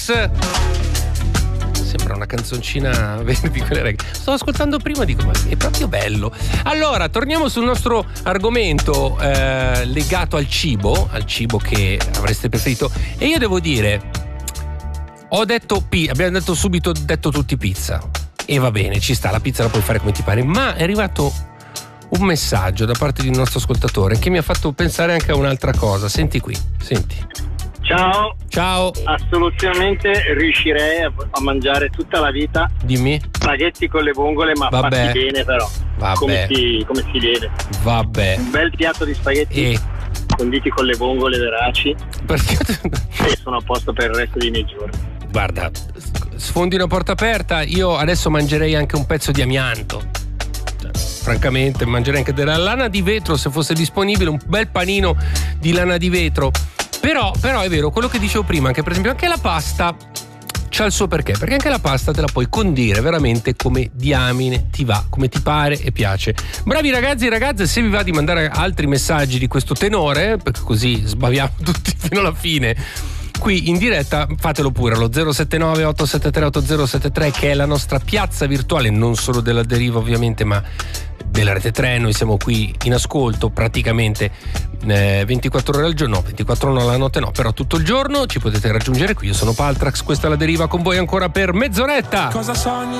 Sembra una canzoncina di quelle regole. Stavo ascoltando prima e dico, ma è proprio bello. Allora, torniamo sul nostro argomento legato al cibo che avreste preferito. E io devo dire, abbiamo detto tutti pizza. E va bene, ci sta, la pizza la puoi fare come ti pare. Ma è arrivato un messaggio da parte di un nostro ascoltatore che mi ha fatto pensare anche a un'altra cosa. Senti qui, senti. Ciao. Assolutamente riuscirei a mangiare tutta la vita. Dimmi. Spaghetti con le vongole, ma fatti bene però. Come si deve. Vabbè. Un bel piatto di spaghetti conditi con le vongole veraci. Perché? E sono a posto per il resto dei miei giorni. Guarda, sfondi una porta aperta. Io adesso mangerei anche un pezzo di amianto. Francamente, mangerei anche della lana di vetro se fosse disponibile, un bel panino di lana di vetro. Però è vero quello che dicevo prima, che per esempio anche la pasta c'ha il suo perché anche la pasta te la puoi condire veramente come diamine ti va, come ti pare e piace. Bravi ragazzi e ragazze, se vi va di mandare altri messaggi di questo tenore, perché così sbaviamo tutti fino alla fine qui in diretta, fatelo pure allo 079 873 8073, che è la nostra piazza virtuale, non solo della Deriva ovviamente, ma della Rete 3. Noi siamo qui in ascolto praticamente 24 ore al giorno, no, 24 ore alla notte no, però tutto il giorno ci potete raggiungere qui. Io sono Paltrax, questa è La Deriva, con voi ancora per mezz'oretta. Cosa sogni